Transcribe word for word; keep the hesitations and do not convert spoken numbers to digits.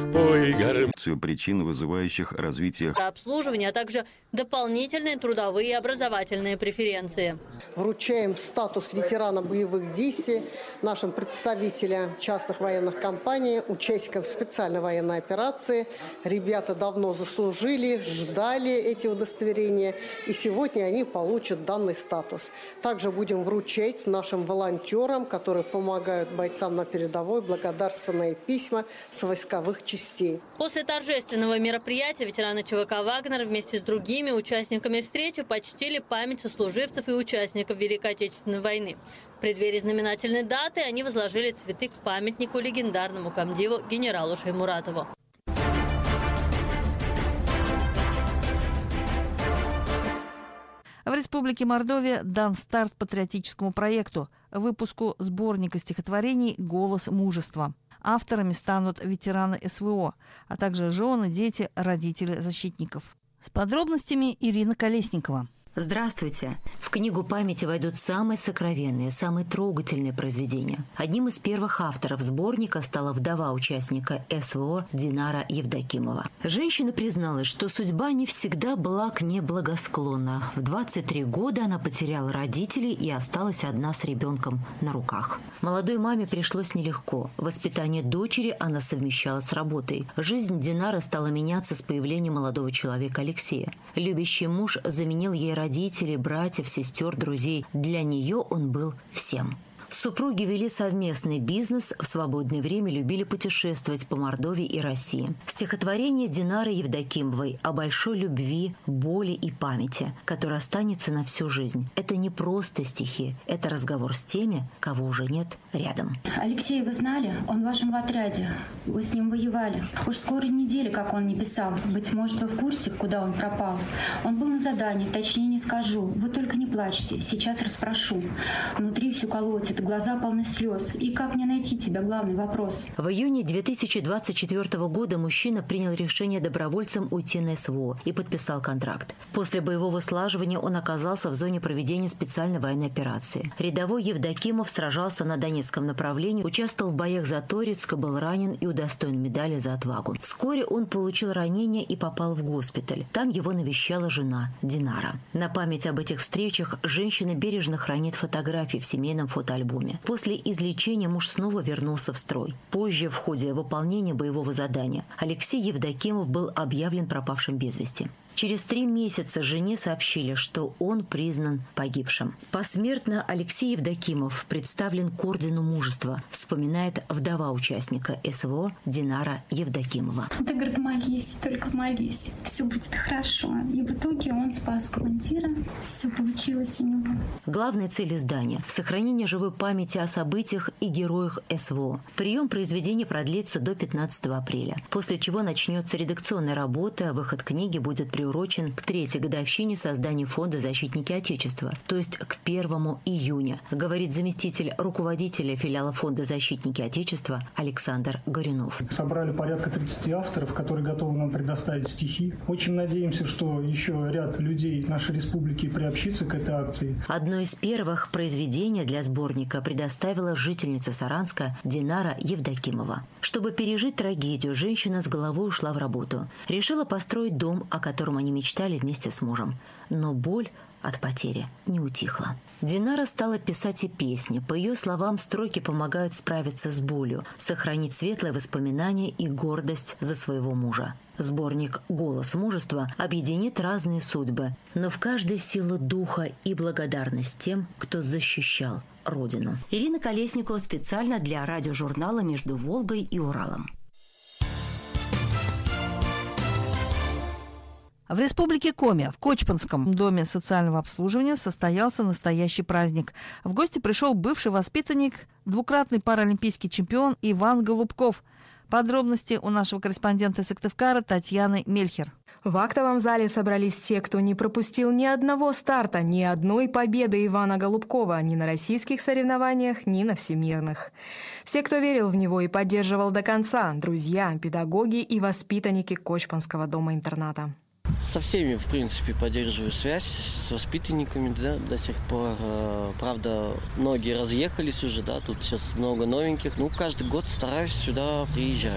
Причин, вызывающих развитие обслуживания, а также дополнительные трудовые и образовательные преференции. Вручаем статус ветерана боевых действий нашим представителям частных военных компаний, участникам специальной военной операции. Ребята давно заслужили, ждали эти удостоверения, и сегодня они получат данный статус. Также будем вручать нашим волонтерам, которые помогают бойцам на передовой, благодарственные письма с войсковых частей. После торжественного мероприятия ветераны ЧВК «Вагнер» вместе с другими участниками встречи почтили память сослуживцев и участников Великой Отечественной войны. В преддверии знаменательной даты они возложили цветы к памятнику легендарному комдиву генералу Шаймуратову. В Республике Мордовия дан старт патриотическому проекту – выпуску сборника стихотворений «Голос мужества». Авторами станут ветераны СВО, а также жены, дети, родители защитников. С подробностями Ирина Колесникова. Здравствуйте! В книгу памяти войдут самые сокровенные, самые трогательные произведения. Одним из первых авторов сборника стала вдова участника СВО Динара Евдокимова. Женщина призналась, что судьба не всегда была к ней благосклонна. В двадцать три года она потеряла родителей и осталась одна с ребенком на руках. Молодой маме пришлось нелегко. Воспитание дочери она совмещала с работой. Жизнь Динара стала меняться с появлением молодого человека Алексея. Любящий муж заменил ей родителей, родителей, братьев, сестер, друзей. Для нее он был всем. Супруги вели совместный бизнес, в свободное время любили путешествовать по Мордовии и России. Стихотворение Динары Евдокимовой о большой любви, боли и памяти, которая останется на всю жизнь. Это не просто стихи, это разговор с теми, кого уже нет рядом. Алексей, вы знали? Он в вашем отряде. Вы с ним воевали. Уж скоро недели, как он не писал. Быть может, вы в курсе, куда он пропал? Он был на задании, точнее не скажу. Вы только не плачьте, сейчас расспрошу. Внутри все колотит, глаза полны слез. И как мне найти тебя? Главный вопрос. В июне две тысячи двадцать четвёртого года мужчина принял решение добровольцем уйти на СВО и подписал контракт. После боевого слаживания он оказался в зоне проведения специальной военной операции. Рядовой Евдокимов сражался на Донецком направлении, участвовал в боях за Торецк, был ранен и удостоен медали за отвагу. Вскоре он получил ранение и попал в госпиталь. Там его навещала жена Динара. На память об этих встречах женщина бережно хранит фотографии в семейном фотоальбоме. После излечения муж снова вернулся в строй. Позже, в ходе выполнения боевого задания, Алексей Евдокимов был объявлен пропавшим без вести. Через три месяца жене сообщили, что он признан погибшим. Посмертно Алексей Евдокимов представлен к ордену мужества, вспоминает вдова участника СВО Динара Евдокимова. Ты, говорит, молись, только молись. Все будет хорошо. И в итоге он спас командира. Все получилось у него. Главная цель издания – сохранение живой памяти о событиях и героях СВО. Прием произведения продлится до пятнадцатого апреля, после чего начнется редакционная работа, выход книги будет приурочен приурочен к третьей годовщине создания фонда «Защитники Отечества», то есть к первому июня, говорит заместитель руководителя филиала фонда «Защитники Отечества» Александр Горюнов. Собрали порядка тридцати авторов, которые готовы нам предоставить стихи. Очень надеемся, что еще ряд людей нашей республики приобщится к этой акции. Одно из первых произведений для сборника предоставила жительница Саранска Динара Евдокимова. Чтобы пережить трагедию, женщина с головой ушла в работу. Решила построить дом, о котором они мечтали вместе с мужем. Но боль от потери не утихла. Динара стала писать и песни. По ее словам, строки помогают справиться с болью, сохранить светлые воспоминания и гордость за своего мужа. Сборник «Голос мужества» объединит разные судьбы, но в каждой сила духа и благодарность тем, кто защищал Родину. Ирина Колесникова специально для радиожурнала «Между Волгой и Уралом». В Республике Коми, в Кочпанском доме социального обслуживания, состоялся настоящий праздник. В гости пришел бывший воспитанник, двукратный паралимпийский чемпион Иван Голубков. Подробности у нашего корреспондента Сыктывкара Татьяны Мельхер. В актовом зале собрались те, кто не пропустил ни одного старта, ни одной победы Ивана Голубкова ни на российских соревнованиях, ни на всемирных. Все, кто верил в него и поддерживал до конца – друзья, педагоги и воспитанники Кочпанского дома-интерната. Со всеми, в принципе, поддерживаю связь, с воспитанниками, да, до сих пор. Правда, многие разъехались уже, да, тут сейчас много новеньких. Ну, каждый год стараюсь сюда приезжать.